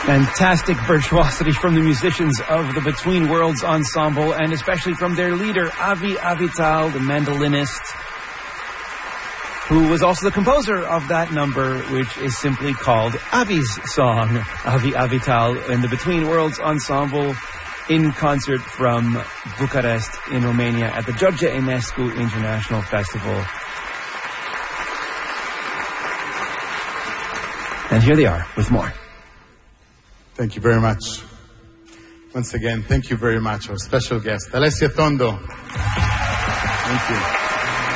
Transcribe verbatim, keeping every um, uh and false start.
Fantastic virtuosity from the musicians of the Between Worlds Ensemble, and especially from their leader, Avi Avital, the mandolinist, who was also the composer of that number, which is simply called Avi's Song. Avi Avital and the Between Worlds Ensemble in concert from Bucharest in Romania at the George Enescu International Festival. And here they are with more. Thank you very much. Once again, thank you very much. Our special guest, Alessia Tondo. Thank you.